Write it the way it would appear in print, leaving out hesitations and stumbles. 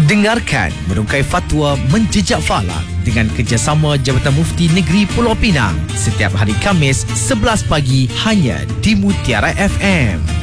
Dengarkan Merungkai Fatwa Menjejak Falak dengan kerjasama Jabatan Mufti Negeri Pulau Pinang setiap hari Khamis 11 pagi hanya di Mutiara FM.